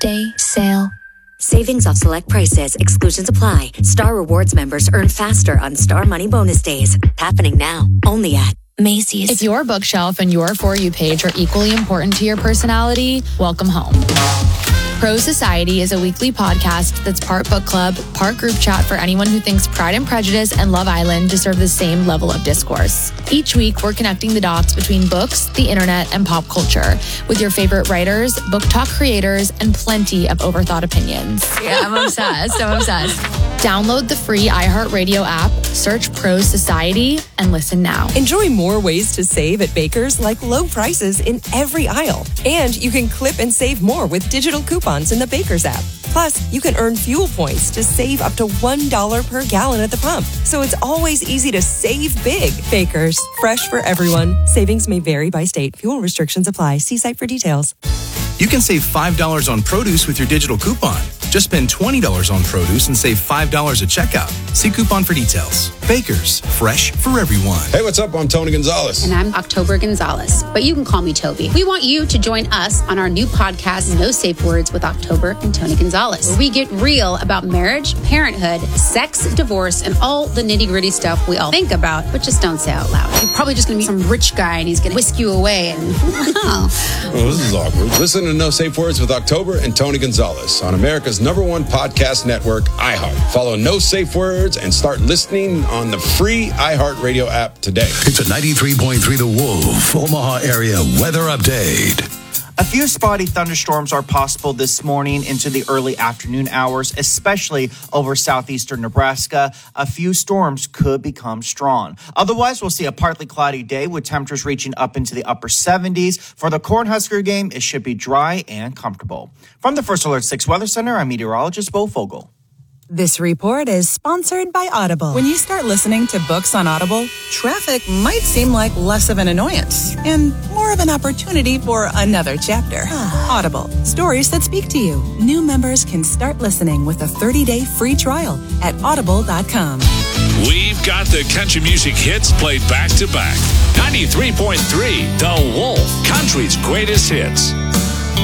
Day sale. Savings off select prices. Exclusions apply. Star Rewards members earn faster on Star Money Bonus Days. Happening now. Only at Macy's. If your bookshelf and your For You page are equally important to your personality, welcome home. Pro Society is a weekly podcast that's part book club, part group chat for anyone who thinks Pride and Prejudice and Love Island deserve the same level of discourse. Each week, we're connecting the dots between books, the internet, and pop culture with your favorite writers, book talk creators, and plenty of overthought opinions. Yeah, I'm obsessed. Download the free iHeartRadio app, search Pro Society, and listen now. Enjoy more ways to save at Baker's, like low prices in every aisle. And you can clip and save more with digital coupons in the Baker's app. Plus, you can earn fuel points to save up to $1 per gallon at the pump. So it's always easy to save big. Baker's, fresh for everyone. Savings may vary by state. Fuel restrictions apply. See site for details. You can save $5 on produce with your digital coupon. Just spend $20 on produce and save $5 at checkout. See coupon for details. Baker's, fresh for everyone. Hey, what's up? I'm Tony Gonzalez. And I'm October Gonzalez, but you can call me Toby. We want you to join us on our new podcast, No Safe Words with October and Tony Gonzalez, where we get real about marriage, parenthood, sex, divorce, and all the nitty-gritty stuff we all think about, but just don't say out loud. You're probably just going to meet some rich guy and he's going to whisk you away and, Well, this is awkward. Listen to No Safe Words with October and Tony Gonzalez on America's #1 podcast network, iHeart. Follow No Safe Words and start listening on the free iHeartRadio app today. It's a 93.3 The Wolf, Omaha area weather update. A few spotty thunderstorms are possible this morning into the early afternoon hours, especially over southeastern Nebraska. A few storms could become strong. Otherwise, we'll see a partly cloudy day with temperatures reaching up into the upper 70s. For the Cornhusker game, it should be dry and comfortable. From the First Alert 6 Weather Center, I'm meteorologist Bo Fogel. This report is sponsored by Audible. When you start listening to books on Audible, traffic might seem like less of an annoyance and more of an opportunity for another chapter. Audible, stories that speak to you. New members can start listening with a 30-day free trial at audible.com. We've got the country music hits played back to back. 93.3 The Wolf, country's greatest hits.